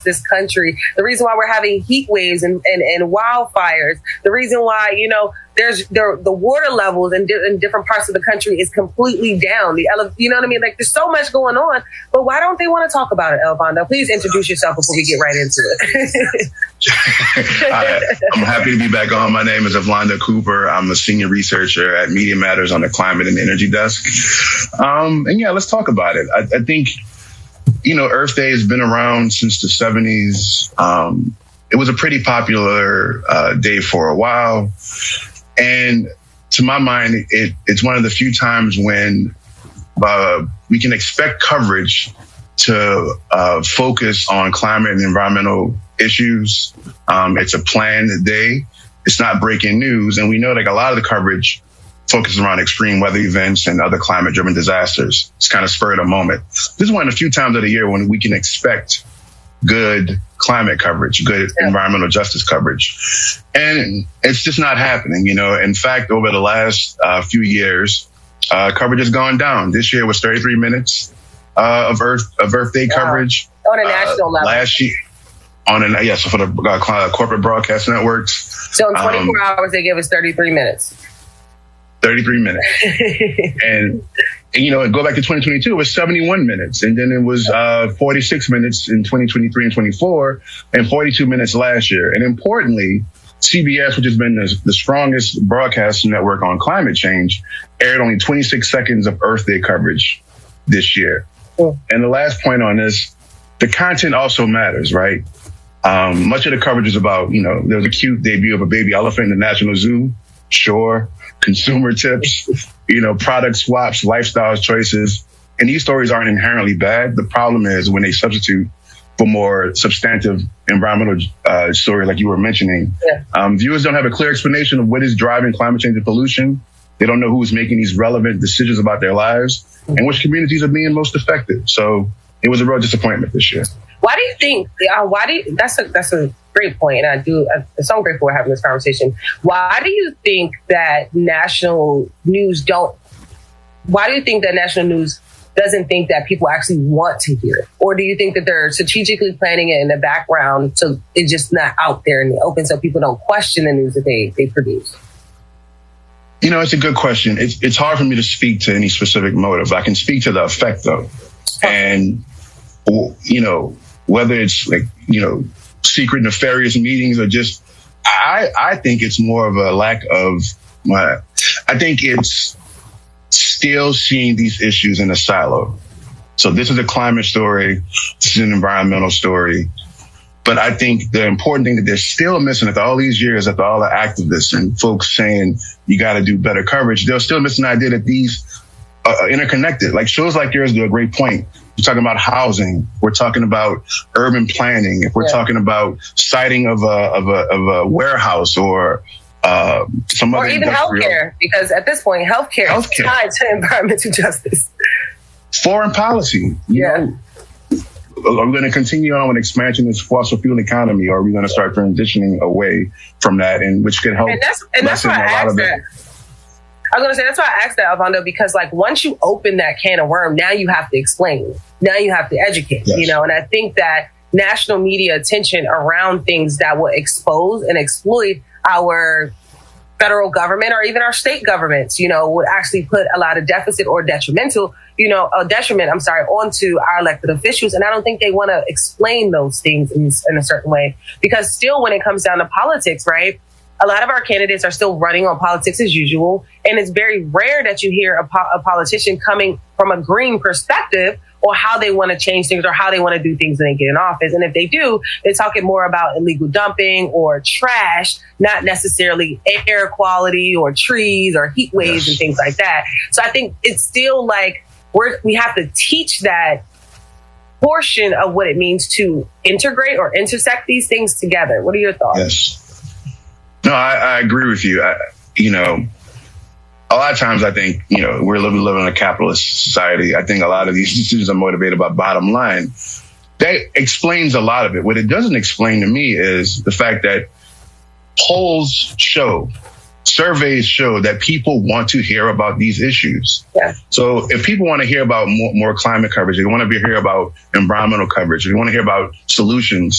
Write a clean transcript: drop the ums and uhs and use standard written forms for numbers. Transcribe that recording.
this country, the reason why we're having heat waves and wildfires, the reason why, there's the water levels in different parts of the country is completely down. You know what I mean? Like, there's so much going on, but why don't they want to talk about it, Elvando? Please introduce yourself before we get right into it. I'm happy to be back on. My name is Evlando Cooper. I'm a senior researcher at Media Matters on the Climate and Energy Desk. And yeah, let's talk about it. I think, Earth Day has been around since the 70s. It was a pretty popular day for a while. And to my mind, it's one of the few times when we can expect coverage to focus on climate and environmental issues. It's a planned day. It's not breaking news. And we know like a lot of the coverage focuses around extreme weather events and other climate-driven disasters. It's kind of spur of the moment. This is one of the few times of the year when we can expect good climate coverage, good environmental justice coverage. And it's just not happening. In fact, over the last few years, coverage has gone down. This year was 33 minutes of Earth Day coverage. On a national level. Last year, so for the corporate broadcast networks. So in 24 hours, they gave us 33 minutes. 33 minutes. and go back to 2022, it was 71 minutes. And then it was 46 minutes in 2023 and 24, and 42 minutes last year. And importantly, CBS, which has been the strongest broadcast network on climate change, aired only 26 seconds of Earth Day coverage this year. And the last point on this, the content also matters, right? Much of the coverage is about, there was a cute debut of a baby elephant in the National Zoo. Sure. Consumer tips, product swaps, lifestyle choices. And these stories aren't inherently bad. The problem is when they substitute for more substantive environmental stories like you were mentioning. Viewers don't have a clear explanation of what is driving climate change and pollution. They don't know who's making these relevant decisions about their lives and which communities are being most affected. So it was a real disappointment this year. Why do you think, that's a great point. And I'm so grateful we're having this conversation. Why do you think that national news doesn't think that people actually want to hear it? Or do you think that they're strategically planning it in the background so it's just not out there in the open so people don't question the news that they produce? It's a good question. It's hard for me to speak to any specific motive. I can speak to the effect though. And, whether it's secret nefarious meetings or just, I think it's more of a lack of, I think it's still seeing these issues in a silo. So this is a climate story. This is an environmental story. But I think the important thing that they're still missing after all these years, after all the activists and folks saying you got to do better coverage, they're still missing the idea that these are interconnected. Like shows like yours do a great point. We're talking about housing. We're talking about urban planning. If we're talking about siting of a warehouse or some other, or even healthcare, because at this point, healthcare is tied to environmental justice. Foreign policy. You know, are we going to continue on with expansion of this fossil fuel economy, or are we going to start transitioning away from that, and which could help? And that's why I asked that. I was going to say, that's why I asked that, Evlando, because once you open that can of worm, now you have to explain. Now you have to educate, and I think that national media attention around things that will expose and exploit our federal government or even our state governments, would actually put a lot of deficit or detriment onto our elected officials. And I don't think they want to explain those things in a certain way, because still when it comes down to politics, right? A lot of our candidates are still running on politics as usual. And it's very rare that you hear a politician coming from a green perspective or how they want to change things or how they want to do things when they get in office. And if they do, they're talking more about illegal dumping or trash, not necessarily air quality or trees or heat waves and things like that. So I think it's still we have to teach that portion of what it means to integrate or intersect these things together. What are your thoughts? Yes. No, I agree with you. A lot of times I think, we're living in a capitalist society. I think a lot of these decisions are motivated by bottom line. That explains a lot of it. What it doesn't explain to me is the fact that polls show surveys show that people want to hear about these issues. Yeah. So if people want to hear about more climate coverage, they want to hear about environmental coverage, they want to hear about solutions,